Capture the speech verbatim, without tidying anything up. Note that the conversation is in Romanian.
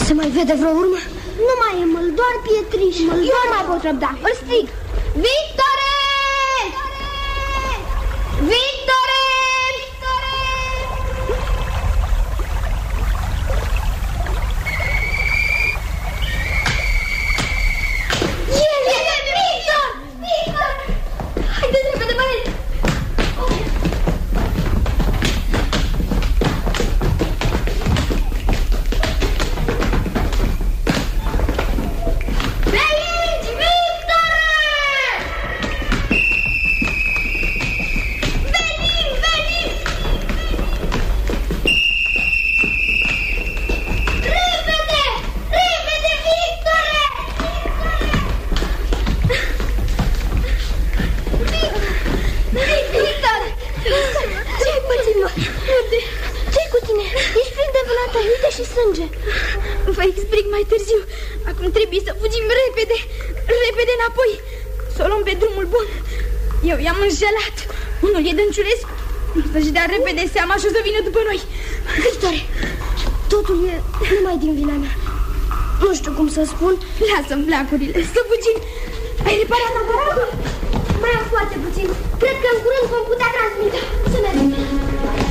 Se mai vede vreo urmă? Nu mai e măl, doar pietriș. Măl, eu nu mai pot răbda. Îl strig. Victore! Victore! Vă explic mai târziu. Acum trebuie să fugim repede, repede înapoi, să o luăm pe drumul bun. Eu i-am înșelat. Unul e Dănciulescu. Să-și dea repede seama și o să vină după noi. Victore, totul e numai din vina mea. Nu știu cum să spun. Lasă-mi flacurile, să fugim. Ai reparat aparatul? Mai am foarte puțin. Cred că în curând vom putea transmite. Să mergem.